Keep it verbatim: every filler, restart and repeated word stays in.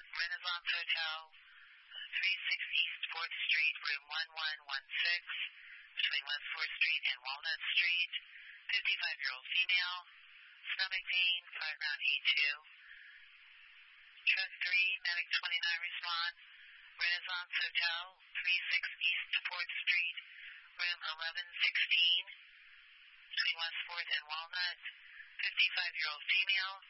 Renaissance Hotel, three six East fourth Street, room one one one six, between West fourth Street and Walnut Street. fifty-five-year-old female, stomach pain, five round E two. Truck three, Medic twenty-nine response. Renaissance Hotel, three six East fourth Street, room eleven sixteen, between West fourth and Walnut. fifty-five-year-old female,